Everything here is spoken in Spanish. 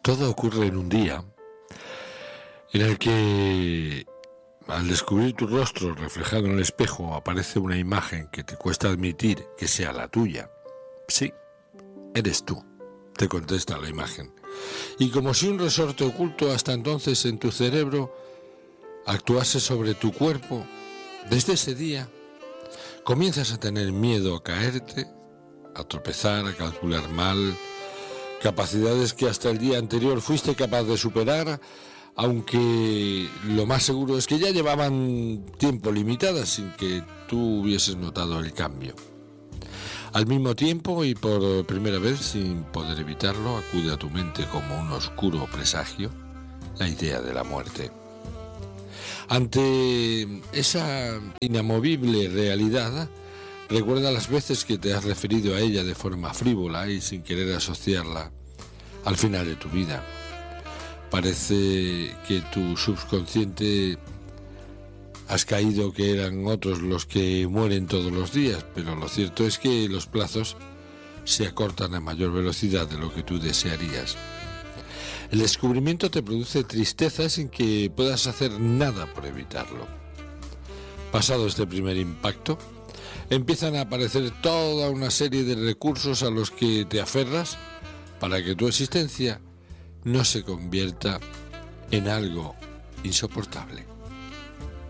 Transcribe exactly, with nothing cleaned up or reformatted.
Todo ocurre en un día en el que, al descubrir tu rostro reflejado en el espejo, aparece una imagen que te cuesta admitir que sea la tuya. Sí, eres tú, te contesta la imagen. Y como si un resorte oculto hasta entonces en tu cerebro actuase sobre tu cuerpo, desde ese día comienzas a tener miedo a caerte, a tropezar, a calcular mal, capacidades que hasta el día anterior fuiste capaz de superar, aunque lo más seguro es que ya llevaban tiempo limitadas sin que tú hubieses notado el cambio. Al mismo tiempo y por primera vez, sin poder evitarlo, acude a tu mente como un oscuro presagio la idea de la muerte. Ante esa inamovible realidad, recuerda las veces que te has referido a ella de forma frívola y sin querer asociarla al final de tu vida. Parece que tu subconsciente has caído que eran otros los que mueren todos los días, pero lo cierto es que los plazos se acortan a mayor velocidad de lo que tú desearías. El descubrimiento te produce tristeza sin que puedas hacer nada por evitarlo. Pasado este primer impacto, empiezan a aparecer toda una serie de recursos a los que te aferras para que tu existencia no se convierta en algo insoportable.